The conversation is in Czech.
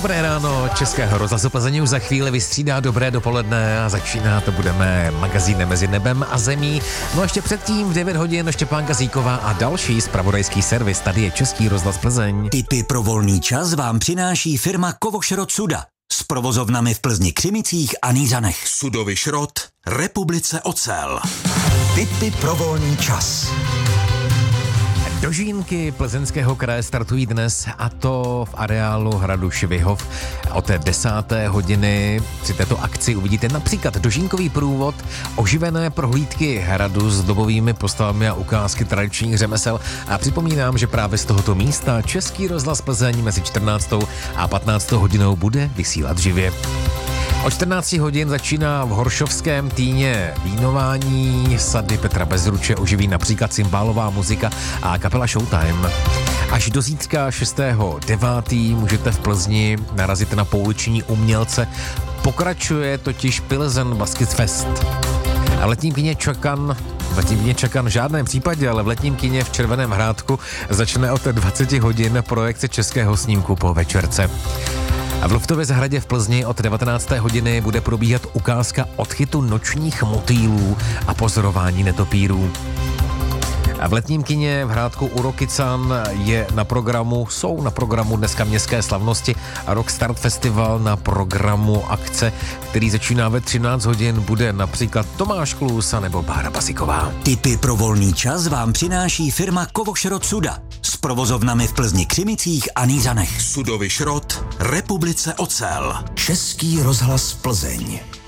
Dobré ráno Českého rozhlasu Plzeň už za chvíli vystřídá dobré dopoledne a začíná to budeme magazínem Mezi nebem a zemí. No a ještě předtím v 9 hodin Štěpán Kazíková a další zpravodajský servis. Tady je Český rozhlas Plzeň. Tipy pro volný čas vám přináší firma Kovošrot Suda s provozovnami v Plzni, Křimicích a Nýřanech. Sudový šrot, Republice ocel. Tipy pro volný čas. Dožínky Plzeňského kraje startují dnes, a to v areálu hradu Švihov. Od té 10. hodiny při této akci uvidíte například dožínkový průvod, oživené prohlídky hradu s dobovými postavami a ukázky tradičních řemesel. A připomínám, že právě z tohoto místa Český rozhlas Plzeň mezi 14. a 15. hodinou bude vysílat živě. Od 14 hodin začíná v Horšovském Týně vínování. Sady Petra Bezruče oživí například cymbálová muzika a kapela Showtime. Až do zítřka 6.9. můžete v Plzni narazit na pouliční umělce. Pokračuje totiž Pilsen Basket Fest. A v letním kině Čakan v žádném případě, ale v letním kině v Červeném Hrádku začne od 20 hodin projekce českého snímku po večerce. A v Loftově zahradě v Plzni od 19. hodiny bude probíhat ukázka odchytu nočních motýlů a pozorování netopírů. A v letním kině v Hrádku u Rokycan jsou na programu dneska městské slavnosti a Rockstart Festival na programu akce, který začíná ve 13 hodin, bude například Tomáš Klus nebo Bára Basiková. Tipy pro volný čas vám přináší firma Kovošrot Suda s provozovnami v Plzni, Křimicích a Nýřanech. Sudový šrot, Republice ocel. Český rozhlas Plzeň.